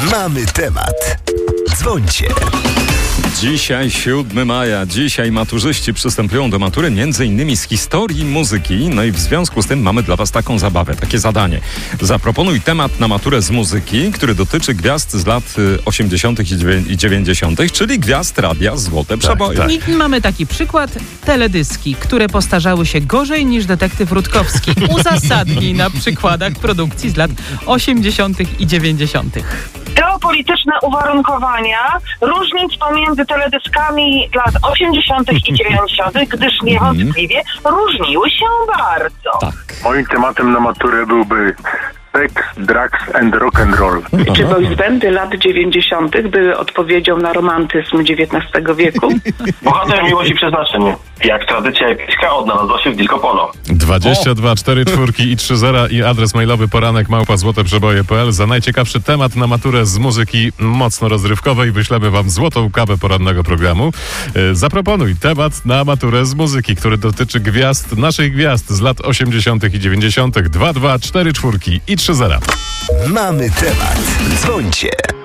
Mamy temat. Dzwońcie. Dzisiaj 7 maja. Dzisiaj maturzyści przystępują do matury m.in. z historii muzyki. No i w związku z tym mamy dla Was taką zabawę, takie zadanie. Zaproponuj temat na maturę z muzyki, który dotyczy gwiazd z lat 80. i 90., czyli gwiazd radia Złote Przeboje. I mamy taki przykład. Teledyski, które postarzały się gorzej niż detektyw Rutkowski. Uzasadnij na przykładach produkcji z lat 80. i 90. Geopolityczne uwarunkowania różnic pomiędzy teledyskami lat 80. i 90., gdyż niewątpliwie różniły się bardzo. Tak. Moim tematem na maturę byłby seks, drugs and rock and roll. Czy boys bandy lat 90. były odpowiedzią na romantyzm XIX wieku? Bohater miłości przeznaczenie. Jak tradycja epicka odnalazła się w Disco Polo. 22 4 czwórki i 3 zera i adres mailowy poranek@złoteprzeboje.pl. Za najciekawszy temat na maturę z muzyki mocno rozrywkowej wyślemy Wam złotą kawę porannego programu. Zaproponuj temat na maturę z muzyki, który dotyczy gwiazd, naszych gwiazd z lat 80. i 90. 22 4 czwórki i 3 zera. Mamy temat. Dzwońcie.